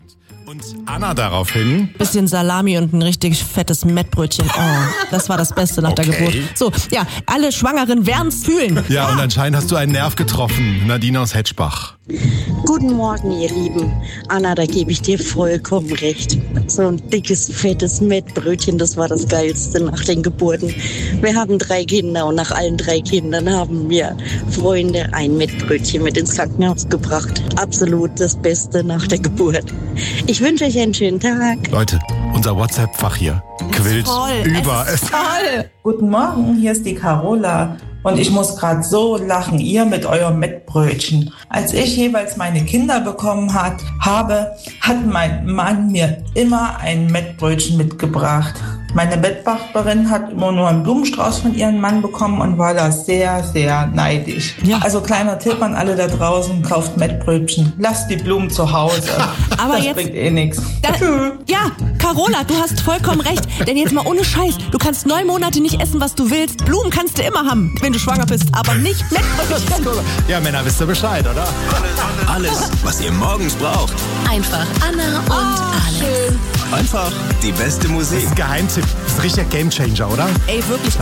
Und Anna daraufhin. Bisschen Salami und ein richtig fettes Mettbrötchen. Oh, das war das Beste nach der Geburt. So, ja, alle Schwangeren werden's fühlen. Ja, und anscheinend hast du einen Nerv getroffen. Nadine aus Hetschbach. Guten Morgen, ihr Lieben. Anna, da gebe ich dir vollkommen recht. So ein dickes, fettes Mettbrötchen, das war das Geilste nach den Geburten. Wir haben 3 Kinder und nach allen 3 Kindern haben mir Freunde ein Mettbrötchen mit ins Krankenhaus gebracht. Absolut das Beste nach der Geburt. Ich wünsche euch einen schönen Tag. Leute, unser WhatsApp-Fach hier quillt über. Es ist toll. Guten Morgen, hier ist die Carola. Und ich muss gerade so lachen, ihr mit eurem Mettbrötchen. Als ich jeweils meine Kinder bekommen habe, hat mein Mann mir immer ein Mettbrötchen mitgebracht. Meine Bettwachperin hat immer nur einen Blumenstrauß von ihrem Mann bekommen und war da sehr, sehr neidisch. Ja. Also kleiner Tipp an alle da draußen, kauft Mettbrötchen. Lasst die Blumen zu Hause. Aber das jetzt bringt eh nichts. Ja, Carola, du hast vollkommen recht. Denn jetzt mal ohne Scheiß, du kannst 9 Monate nicht essen, was du willst. Blumen kannst du immer haben, wenn du schwanger bist, aber nicht Mettbrötchen. Ja, Männer, wisst ihr Bescheid, oder? Alles, was ihr morgens braucht. Einfach Anna und Alex. Einfach die beste Musik. Das ist ein Geheimtipp. Das ist ein richtiger Gamechanger, oder? Ey, wirklich.